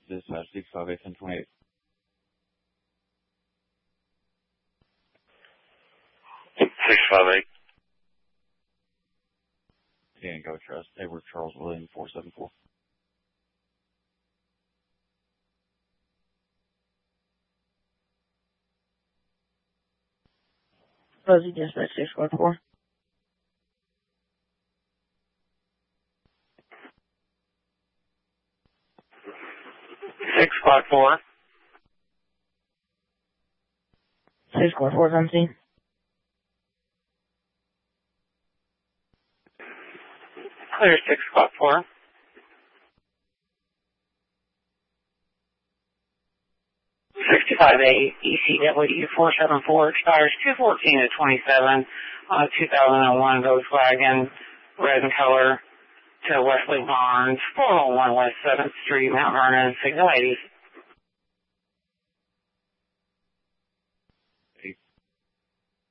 dispatch 658 1028. Six five eight. Go Trust, Edward Charles William 474. Fuzzy Dispatch 654. 654. 654 is on scene. Clear 654. 658 ECW 474 expires 214 to 27 on a 2001 Volkswagen, red in color, to Wesley Barnes, 401 West 7th Street, Mount Vernon, signal 80.